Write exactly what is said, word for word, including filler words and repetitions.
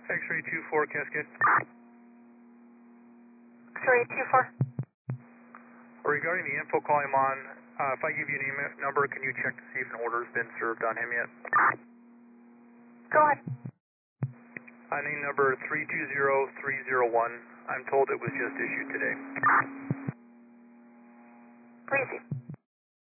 X-ray two four, Cascade. X-ray two four. Regarding the info call I'm on, uh, if I give you an email number, can you check to see if an order's been served on him yet? Go ahead. I need number three two zero three zero one. I'm told it was just issued today. Breezy.